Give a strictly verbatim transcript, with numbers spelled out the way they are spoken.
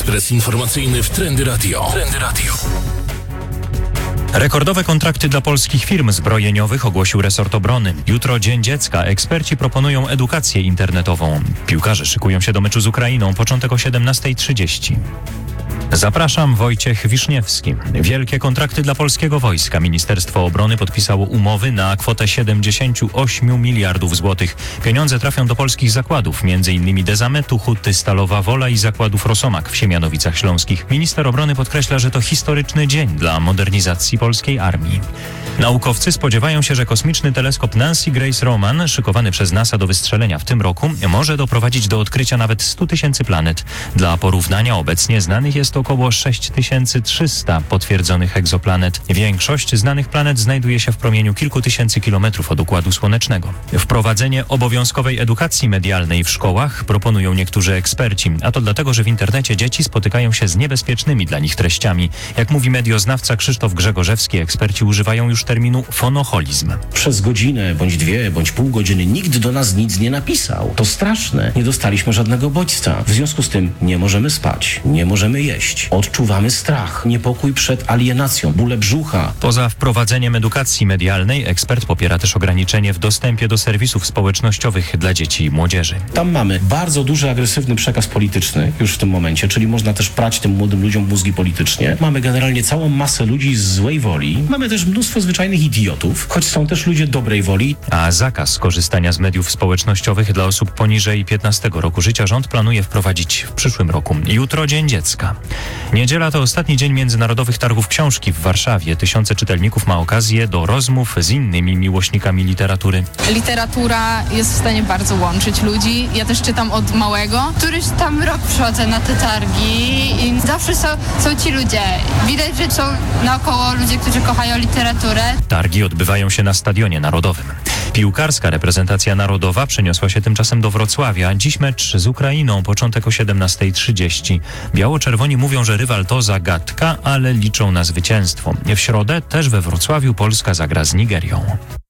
Ekspres informacyjny w Trendy Radio. Trendy Radio. Rekordowe kontrakty dla polskich firm zbrojeniowych ogłosił resort obrony. Jutro Dzień Dziecka. Eksperci proponują edukację internetową. Piłkarze szykują się do meczu z Ukrainą. Początek o siedemnasta trzydzieści. Zapraszam, Wojciech Wiszniewski. Wielkie kontrakty dla polskiego wojska. Ministerstwo Obrony podpisało umowy na kwotę siedemdziesiąt osiem miliardów złotych. Pieniądze trafią do polskich zakładów, między innymi Dezametu, Huty, Stalowa Wola i zakładów Rosomak w Siemianowicach Śląskich. Minister obrony podkreśla, że to historyczny dzień dla modernizacji polskiej armii. Naukowcy spodziewają się, że kosmiczny teleskop Nancy Grace Roman, szykowany przez NASA do wystrzelenia w tym roku, może doprowadzić do odkrycia nawet stu tysięcy planet. Dla porównania obecnie znanych jest około sześć tysięcy trzysta potwierdzonych egzoplanet. Większość znanych planet znajduje się w promieniu kilku tysięcy kilometrów od Układu Słonecznego. Wprowadzenie obowiązkowej edukacji medialnej w szkołach proponują niektórzy eksperci, a to dlatego, że w internecie dzieci spotykają się z niebezpiecznymi dla nich treściami. Jak mówi medioznawca Krzysztof Grzegorzewski, eksperci używają już terminu fonoholizm. Przez godzinę, bądź dwie, bądź pół godziny nikt do nas nic nie napisał. To straszne. Nie dostaliśmy żadnego bodźca. W związku z tym nie możemy spać, nie możemy jeść. Odczuwamy strach, niepokój przed alienacją, bóle brzucha. Poza wprowadzeniem edukacji medialnej ekspert popiera też ograniczenie w dostępie do serwisów społecznościowych dla dzieci i młodzieży. Tam mamy bardzo duży, agresywny przekaz polityczny już w tym momencie, czyli można też prać tym młodym ludziom mózgi politycznie. Mamy generalnie całą masę ludzi z złej woli. Mamy też mnóstwo zwyczajnych idiotów, choć są też ludzie dobrej woli. A zakaz korzystania z mediów społecznościowych dla osób poniżej piętnastego roku życia rząd planuje wprowadzić w przyszłym roku. Jutro Dzień Dziecka. Niedziela to ostatni dzień Międzynarodowych Targów Książki w Warszawie. Tysiące czytelników ma okazję do rozmów z innymi miłośnikami literatury. Literatura jest w stanie bardzo łączyć ludzi. Ja też czytam od małego. Któryś tam rok przychodzę na te targi i zawsze są, są ci ludzie. Widać, że są naokoło ludzie, którzy kochają literaturę. Targi odbywają się na Stadionie Narodowym. Piłkarska reprezentacja narodowa przeniosła się tymczasem do Wrocławia. Dziś mecz z Ukrainą, początek o siedemnasta trzydzieści. Biało-czerwoni mówią, że rywal to zagadka, ale liczą na zwycięstwo. W środę też we Wrocławiu Polska zagra z Nigerią.